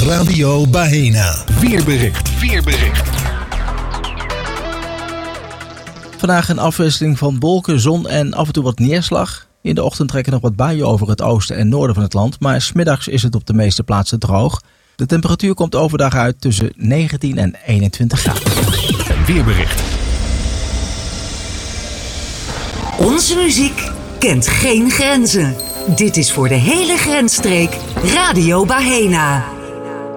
Radio Bahena. Weerbericht. Vandaag een afwisseling van wolken, zon en af en toe wat neerslag. In de ochtend trekken nog wat buien over het oosten en noorden van het land, maar 's middags is het op de meeste plaatsen droog. De temperatuur komt overdag uit tussen 19 en 21 graden. Weerbericht. Onze muziek kent geen grenzen. Dit is voor de hele grensstreek Radio Bahena.